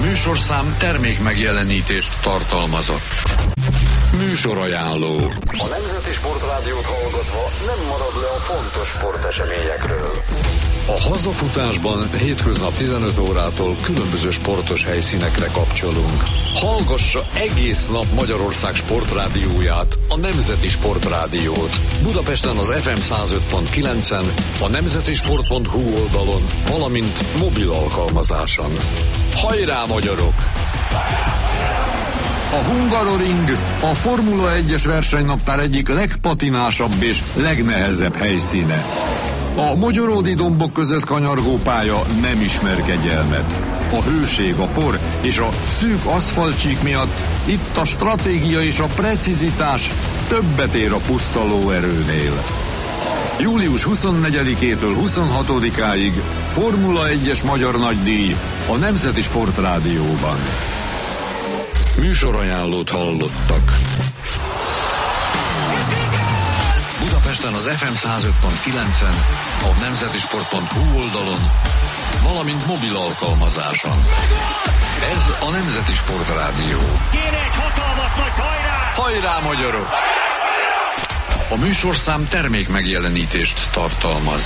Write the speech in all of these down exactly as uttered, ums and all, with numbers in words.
műsorszám termék megjelenítést tartalmazott. Műsorajánló. A Nemzeti Sportrádiót hallgatva nem marad le a fontos sporteseményekről. A hazafutásban hétköznap tizenöt órától különböző sportos helyszínekre kapcsolunk. Hallgassa egész nap Magyarország sportrádióját, a Nemzeti Sportrádiót. Budapesten az ef em száz öt pont kilencen, a nemzetisport pont hu oldalon, valamint mobil alkalmazáson. Hajrá, magyarok! A Hungaroring a Formula egyes versenynaptár egyik legpatinásabb és legnehezebb helyszíne. A mogyoródi dombok között kanyargó pálya nem ismer kegyelmet. A hőség, a por és a szűk aszfaltcsík miatt itt a stratégia és a precizitás többet ér a puszta lóerőnél. július huszonnegyedikétől huszonhatodikáig Formula egyes magyar nagydíj a Nemzeti Sportrádióban. Műsorajánlót hallottak. Budapesten az ef em száz öt pont kilencen, a nemzetisport pont hu oldalon, valamint mobil alkalmazáson. Ez a Nemzeti Sportrádió. Kéne egy hatalmas nagy hajrá! Hajrá, magyarok! A műsorszám termék megjelenítést tartalmaz.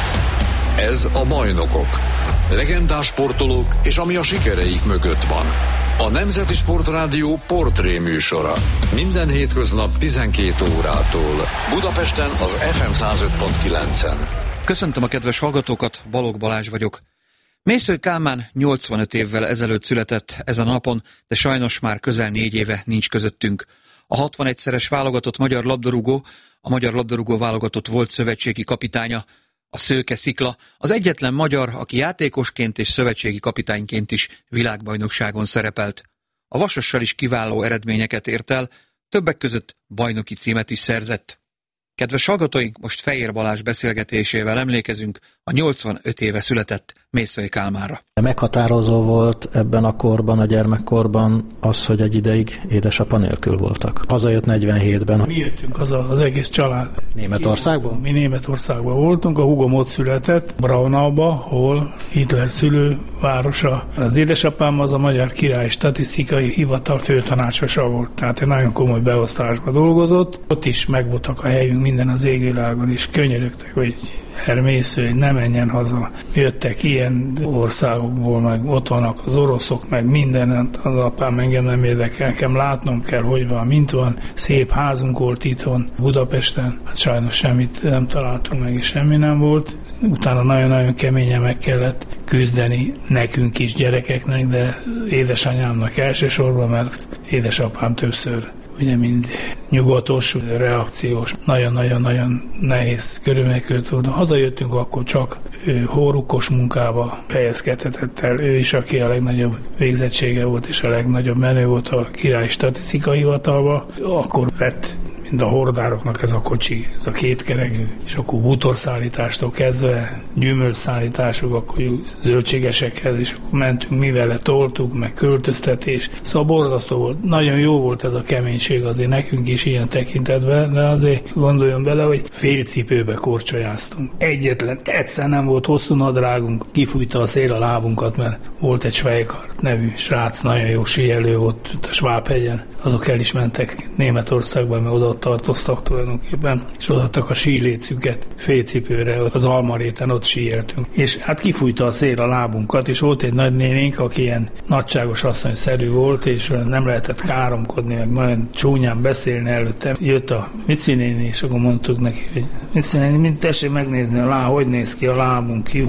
Ez a Bajnokok. Legendás sportolók és ami a sikereik mögött van. A Nemzeti Sportrádió portré műsora. Minden hétköznap tizenkét órától. Budapesten az ef em száz öt pont kilencen. Köszöntöm a kedves hallgatókat, Balogh Balázs vagyok. Mészöly Kálmán nyolcvanöt évvel ezelőtt született ezen a napon, de sajnos már közel négy éve nincs közöttünk. A hatvanegyszeres válogatott magyar labdarúgó, a magyar labdarúgó válogatott volt szövetségi kapitánya, a Szőke Szikla, az egyetlen magyar, aki játékosként és szövetségi kapitányként is világbajnokságon szerepelt. A Vasassal is kiváló eredményeket ért el, többek között bajnoki címet is szerzett. Kedves hallgatóink, most Fejér Balázs beszélgetésével emlékezünk a nyolcvanöt éve született Mészöly Kálmánra. Meghatározó volt ebben a korban, a gyermekkorban az, hogy egy ideig édesapa nélkül voltak. Hazajött negyvenhétben. Mi jöttünk haza, az egész család. Németországban? Mi Németországban voltunk, a húgom ott született, Braunauba, hol Hitler szülő városa. Az édesapám az a Magyar Király Statisztikai Hivatal főtanácsosa volt, tehát egy nagyon komoly beosztásban dolgozott. Ott is megvoltak a helyünk, minden az égvilágon, és könyörögtek, hogy Herr Mészöly, ne menjen haza. Jöttek ilyen országokból, meg ott vannak az oroszok, meg minden, az apám engem nem érdekel, nekem látnom kell, hogy van, mint van. Szép házunk volt itthon, Budapesten. Hát sajnos semmit nem találtunk meg, és semmi nem volt. Utána nagyon-nagyon keményen meg kellett küzdeni nekünk is, gyerekeknek, de édesanyámnak elsősorban, mert édesapám többször ugye mind nyugatos, reakciós, nagyon-nagyon-nagyon nehéz körülmények között volt. Hazajöttünk, akkor csak ő hórukos munkába helyezkedhetett el. Ő is, aki a legnagyobb végzettsége volt, és a legnagyobb menő volt a Király Statisztikai Hivatalba. Akkor vett mind a hordároknak ez a kocsi, ez a kétkerekű, és akkor bútorszállítástól kezdve gyümölcsszállítások, akkor zöldségesekhez, és akkor mentünk, mi vele toltuk, meg költöztetés. Szóval borzasztó volt. Nagyon jó volt ez a keménység azért nekünk is ilyen tekintetben, de azért gondoljon bele, hogy félcipőbe korcsolyáztunk. Egyetlen, egyszer nem volt hosszú nadrágunk, kifújta a szél a lábunkat, mert volt egy Schweikart nevű srác, nagyon jó síelő volt a Svábhegyen. Azok el is mentek Németországba, mert oda tartoztak tulajdonképpen, és odaadtak a sílécüket félcipőre, az Almaréten ott síeltünk. És hát kifújta a szél a lábunkat, és volt egy nagynénénk, aki ilyen nagyságos asszonyszerű volt, és nem lehetett káromkodni, meg nagyon csúnyán beszélni előtte. Jött a Mici néni, és akkor mondtuk neki, hogy Mici néni, tessék megnézni a láb, hogy néz ki a lábunk, ki